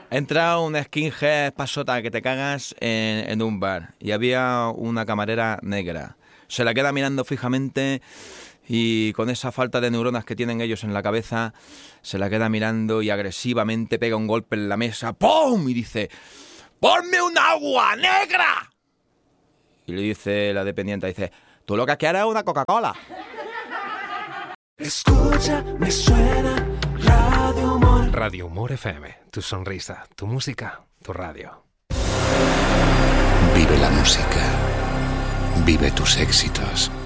Entra un skinhead pasota que te cagas en un bar y había una camarera negra. Se la queda mirando fijamente y con esa falta de neuronas que tienen ellos en la cabeza, se la queda mirando y agresivamente pega un golpe en la mesa. ¡Pum! Y dice: ¡ponme un agua negra! Y le dice la dependiente, dice: tú lo que quieres es una Coca-Cola. Escucha, me suena Radio Humor. Radio Humor FM, tu sonrisa, tu música, tu radio. Vive la música. Vive tus éxitos.